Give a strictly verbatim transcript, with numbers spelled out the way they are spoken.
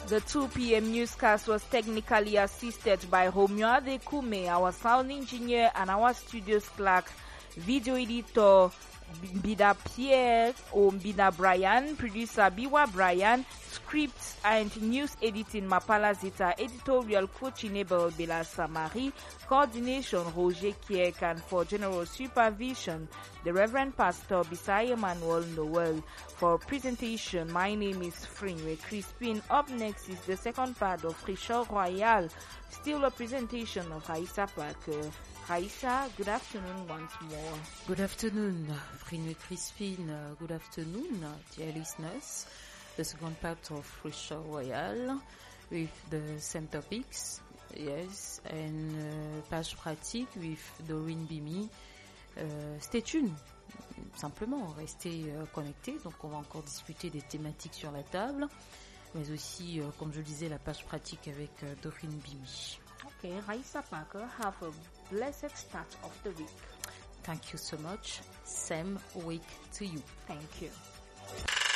The two p.m. newscast was technically assisted by Romeo Adekume, our sound engineer, and our studios clerk, video editor Bida Pierre or Bida Brian, producer Biwa Brian, scripts and news editing Mapala Zita, editorial coachinable Bela Samari, coordination Roger Kiek, and for general supervision the Reverend Pastor Bisai Emmanuel Noel. For presentation, my name is Frinwe Crispin. Up next is the second part of Richard Royal, still a presentation of Raissa Parker. Raissa, good afternoon once more. Good afternoon, Frinwe Crispin. Uh, good afternoon, uh, dear listeners. The second part of Richard Royal with the same topics, yes, and uh, page pratique with Doreen Bimi. Euh, stay tuned, simplement, restez euh, connectés. Donc on va encore discuter des thématiques sur la table, mais aussi, euh, comme je le disais, la page pratique avec euh, Doreen Bimi. Okay, Raissa Parker, have a blessed start of the week. Thank you so much. Same week to you. Thank you.